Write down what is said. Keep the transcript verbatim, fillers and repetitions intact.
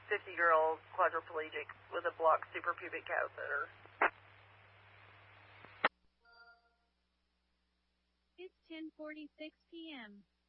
fifty-year-old quadriplegic with a blocked suprapubic catheter. It's ten forty-six p m